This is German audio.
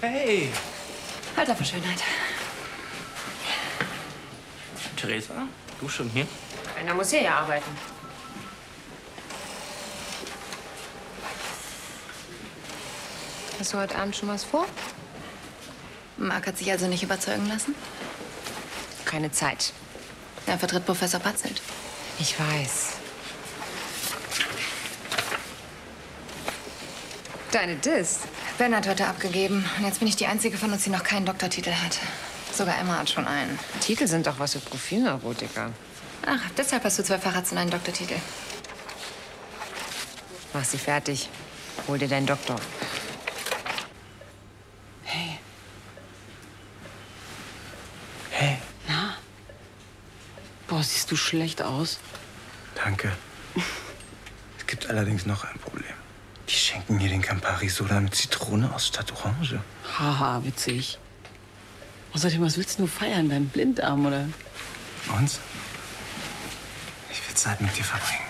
Hey! Alter für Schönheit. Theresa, du schon hier? Einer muss hier ja arbeiten. Hast du heute Abend schon was vor? Marc hat sich also nicht überzeugen lassen? Keine Zeit. Er vertritt Professor Patzelt. Ich weiß. Deine Diss. Ben hat heute abgegeben. Und jetzt bin ich die Einzige von uns, die noch keinen Doktortitel hat. Sogar Emma hat schon einen. Titel sind doch was für Profilneurotiker. Ach, deshalb hast du 2 Facharzt und einen Doktortitel. Mach sie fertig. Hol dir deinen Doktor. Hey. Hey. Na? Boah, siehst du schlecht aus. Danke. Es gibt allerdings noch ein Problem. Die schenken mir den Campari-Soda mit Zitrone aus statt Orange. Haha, witzig. Außerdem, was willst du feiern? Beim Blindarm, oder? Und? Ich will Zeit mit dir verbringen.